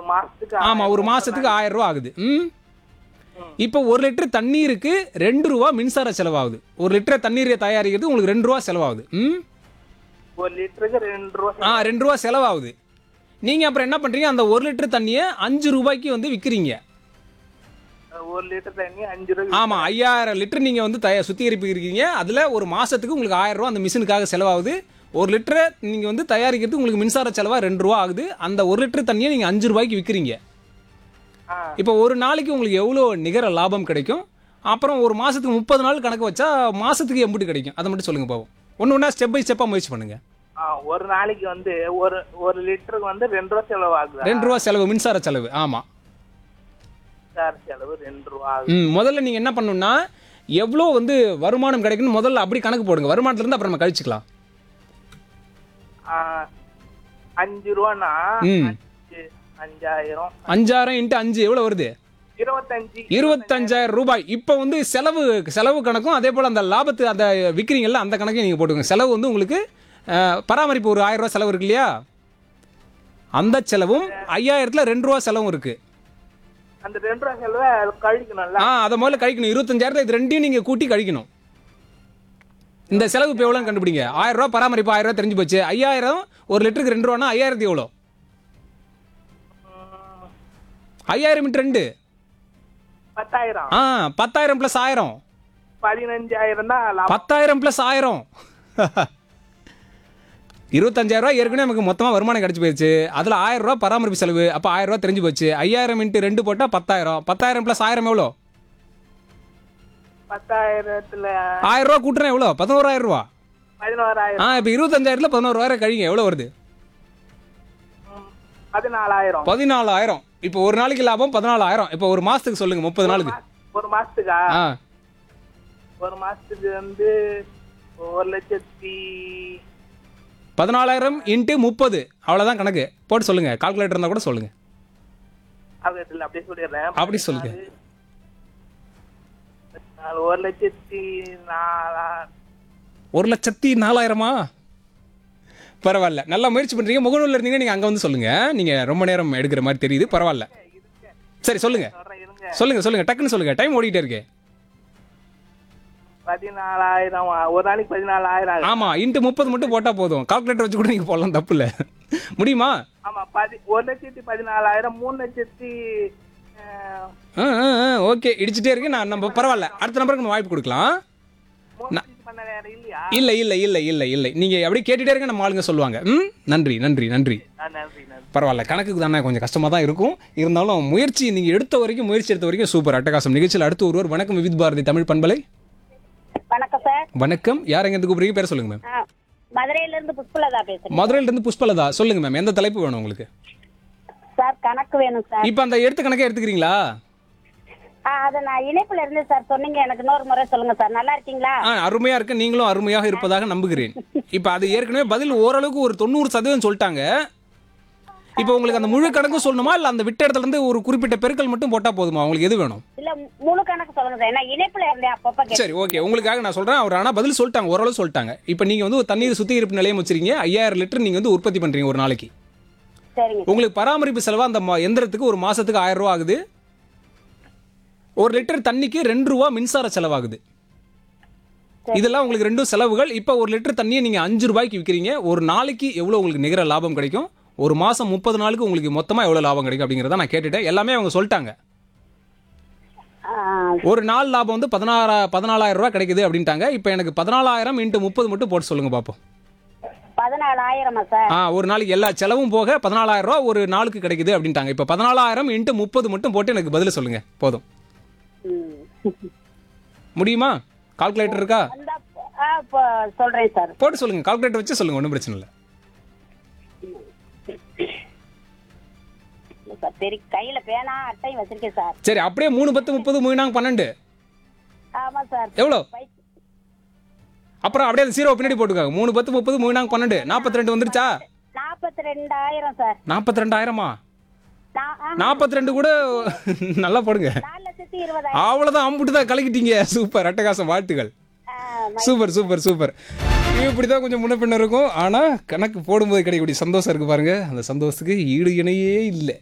மாசத்துக்கு ஆமாம், ஒரு மாதத்துக்கு 1000 ரூபா ஆகுது. இப்போ 1 லிட்டர் தண்ணீருக்கு 2 ரூபா மின்சார செலவாகுது. 1 லிட்டர் தண்ணீரை தயாரிக்கிறது உங்களுக்கு 2 ரூபா செலவாகுது. 1 லிட்டருக்கு 2 ரூபா. 2 ரூபா செலவாகுது. நீங்கள் அப்புறம் என்ன பண்ணுறீங்க, அந்த 1 லிட்டர் தண்ணியை 5 ரூபாய்க்கு வந்து விற்கிறீங்க. 1 லிட்டர் தண்ணி 5 ரூபா. ஆமாம், 5000 லிட்டர் நீங்கள் வந்து சுத்திகரிப்பிக்கிறீங்க. அதில் ஒரு மாதத்துக்கு உங்களுக்கு 1000 ரூபா அந்த மிஷினுக்காக செலவாகுது. 1 லிட்டரை நீங்கள் வந்து தயாரிக்கிறது உங்களுக்கு மின்சார செலவாக 2 ரூபா ஆகுது. அந்த 1 லிட்டர் தண்ணியை நீங்கள் 5 ரூபாய்க்கு விற்கிறீங்க. இப்போ ஒரு நாளைக்கு உங்களுக்கு எவ்வளோ நிகர லாபம் கிடைக்கும், அப்புறம் ஒரு மாதத்துக்கு 30 நாள் கணக்கு வச்சா மாதத்துக்கு எம்பிட்டு கிடைக்கும், அதை மட்டும் சொல்லுங்கள் பாவம். ஒன்று ஒன்றா ஸ்டெப் பை ஸ்டெப்பாக முயற்சி பண்ணுங்கள். ஒரு நாளைக்கு வந்து ஒரு லிட்டருக்கு வந்து 2 ரூபா செலவு ஆகுது. 2 ரூபா செலவு, மின்சார செலவு. ஆமாம், செலவு 2 ரூபா ஆகுது. முதல்ல நீங்கள் என்ன பண்ணணும்னா, எவ்வளோ வந்து வருமானம் கிடைக்குன்னு முதல்ல அப்படி கணக்கு போடுங்க. வருமானத்துலேருந்து அப்புறம் நம்ம கழிச்சுக்கலாம். 5 ரூபானா 5000. 5000 × 5 எவ்வளோ வருது? 25,000 ரூபாய். இப்போ வந்து செலவு கணக்கும் அதே போல் அந்த லாபத்து அந்த விற்கிறீங்கல்ல அந்த கணக்கையும் நீங்கள் போட்டுக்கோங்க. செலவு வந்து உங்களுக்கு பராமரிப்பு ஒரு 1000 ரூபா செலவு இருக்கு இல்லையா, அந்த செலவும் 5000ல் 2 ரூபா செலவும் இருக்கு. அந்த 2 ரூபா செலவை கழிக்கணும்ல. அதை முதல்ல கழிக்கணும். 25,000 இது ரெண்டையும் நீங்கள் கூட்டி கழிக்கணும். இந்த செலவு இப்போ எவ்வளோன்னு கண்டுபிடிங்க. 1000 ரூபா பராமரிப்பு, 1000 ரூபா தெரிஞ்சு போச்சு. 5000 1 லிட்டருக்கு 2 ரூபானா 5000 எவ்வளோ? 5000 × 2 10,000. 10,000 + 1000 15,000 தான் லாபம். 10,000 + 1000 25,000 ரூபா ஏற்கனவே நமக்கு மொத்தமாக வருமானம் கிடச்சி போயிடுச்சு. அதில் 1000 ரூபா பராமரிப்பு செலவு, அப்போ 1000 ரூபா தெரிஞ்சு போச்சு. 5000 × 2 போட்டால் 10,000. 10,000 + 1000 எவ்வளோ? 10,000த்துல 1000 ரூபா கூட்டுறேன் எவ்வளோ? 11,000 ரூபா. 11,000. இப்போ 25,000ல் 11,000 கழிங்க, எவ்வளோ வருது? 14,000. 14,000. இப்போ ஒரு நாளைக்கு லாபம் 14,000. இப்போ ஒரு மாசத்துக்கு சொல்லுங்க, 30 நாளுக்கு. ஒரு மாசத்துக்கா? ஒரு மாசத்துக்கு வந்து 1,14,000 × 30 அவ்வளோதான் கணக்கு போட்டு சொல்லுங்க. கால்குலேட்டர் இருந்தால் கூட சொல்லுங்க. அப்படியே சொல்லிடுறேன். அப்படி சொல்லுங்க. 1,04,000 பரவாயில்ல, நல்லா முயற்சி பண்ணுறீங்க. முகநூலில் இருந்தீங்க, நீங்கள் அங்கே வந்து சொல்லுங்கள். நீங்கள் ரொம்ப நேரம் எடுக்கிற மாதிரி தெரியுது. பரவாயில்ல, சரி சொல்லுங்கள். சொல்லுங்கள் டக்குன்னு சொல்லுங்கள், டைம் ஓடிக்கிட்டே இருக்கு. 14,000 ஒரு நாளைக்கு 14,000. ஆமாம், × 30 மட்டும் போட்டால் போதும். கால்குலேட்டர் வச்சு கூட நீங்கள் போடலாம், தப்பு இல்லை. முடியுமா? ஆமாம், 1,14,000 3,00,000. ஓகே, இடிச்சுட்டே இருக்கு. நம்ம பரவாயில்ல, அடுத்த நம்பருக்கு நம்ம வாய்ப்பு கொடுக்கலாம். இல்லை, நீங்கள் அப்படியே கேட்டுட்டே இருங்க, நம்ம ஆளுங்க சொல்லுவாங்க. நன்றி. பரவாயில்ல, கணக்குக்கு தானே கொஞ்சம் கஷ்டமாக தான் இருக்கும். இருந்தாலும் முயற்சி நீங்கள் எடுத்த வரைக்கும் சூப்பர், அட்டகாசம். நிகழ்ச்சியில் அடுத்து ஒருவர். வணக்கம், விவித் பாரதி தமிழ் பண்பலை. வணக்கம் சார். வணக்கம், யார் எங்க இருந்து கூப்பிடுறீங்க? பேர் சொல்லுங்க மேம். மதுரையில இருந்து புஷ்பலதா பேசுறேன். மதுரையில இருந்து புஷ்பலதா, சொல்லுங்க மேம். எந்த தலைப்பு வேணும் உங்களுக்கு? சார் கணக்கு வேணும் சார். இப்போ அந்த எடுத்த கணக்கே எடுத்துக்கிறீங்களா? அதை நான் இணைப்புல இருந்து சார் சொன்னீங்க, எனக்கு இன்னொரு முறை சொல்லுங்க சார். நல்லா இருக்கீங்களா? அருமையா இருக்கு, நீங்களும் அருமையாக இருப்பதாக நம்புகிறேன். இப்போ அது ஏற்கனவே பதில் ஓரளவுக்கு ஒரு 90% சொல்லிட்டாங்க. இப்போ உங்களுக்கு அந்த முழு கணக்கும் சொல்லணுமா, இல்ல அந்த விட்ட இடத்துல இருந்து ஒரு குறிப்பிட்ட பெருக்கல் மட்டும் போட்டா போதுமா? உங்களுக்கு எது வேணும்? இல்ல முழு கணக்கு சொல்லுங்க சார். நான் இணைப்புல இருந்தேன் அப்பப்ப. சரி, ஓகே, உங்களுக்காக நான் சொல்றேன். அவர் ஆனா பதில் சொல்லிட்டாங்க, ஓரளவு சொல்லிட்டாங்க. இப்போ நீங்க வந்து ஒரு தண்ணீர் சுத்திகரிப்பு நிலையம் வச்சிருக்கீங்க, 5000 லிட்டர் நீங்க வந்து உற்பத்தி பண்றீங்க ஒரு நாளைக்கு. சரிங்க. உங்களுக்கு பராமரிப்பு செலவா அந்த எந்திரத்துக்கு ஒரு மாசத்துக்கு 1000 ரூபா ஆகுது. 1 லிட்டர் தண்ணிக்கு 2 ரூபா மின்சார செலவாகுது. இதெல்லாம் உங்களுக்கு ரெண்டும் செலவுகள். இப்போ 1 லிட்டர் தண்ணியை நீங்க 5 ரூபாய்க்கு விற்கிறீங்க. ஒரு நாளைக்கு எவ்வளவு உங்களுக்கு நிகர லாபம் கிடைக்கும், ஒரு மாசம் 30 நாளுக்கு உங்களுக்கு மொத்தமா எவ்வளவு லாபம் கிடைக்கும் அப்படிங்கறத நான் கேட்டுட்டேன். எல்லாமே அவங்க சொல்லிட்டாங்க. ஒரு நாள் லாபம் வந்து 14,000 ரூபாய் கிடைக்குது அப்படின்ட்டாங்க. இப்போ எனக்கு 14,000 × 30 மட்டும் போட்டு சொல்லுங்க பாப்போம். 14,000 சார். ஒரு நாளைக்கு எல்லா செலவும் போக 14,000 ரூபாய் ஒரு நாளுக்கு கிடைக்குது அப்படின்ட்டாங்க. இப்போ 14,000 × 30 மட்டும் போட்டு எனக்கு பதில் சொல்லுங்க போதும். முடியுமா? கால்குலேட்டர் இருக்கா? சொல்றேன் சார். போட்டு சொல்லுங்க, கால்குலேட்டர் வச்சு சொல்லுங்க, ஒன்றும் பிரச்சனை இல்லை. கையில பேனா அட்டை வச்சிருக்கேன் சார். சரி, அப்படியே 3 10 30 3 12. ஆமா சார். எவ்வளோ? அப்புறம் அப்படியே 0 பின்னாடி போட்டுக்காங்க. 3 10 30 3 12 42 வந்துருச்சா? 42,000 சார். 42,000மா? 42 கூட நல்லா போடுங்க. அவ்வளவுதான், அம்புட்டு தான் கலக்கிட்டீங்க. சூப்பர், அட்டகாசம், வாழ்த்துக்கள். சூப்பர். இப்படிதான் கொஞ்சம் முன்ன பின்ன இருக்கும். ஆனா கணக்கு போடும்போது கிடைக்கக்கூடிய சந்தோஷம் இருக்கு பாருங்க, அந்த சந்தோஷத்துக்கு ஈடு இணையே இல்லை.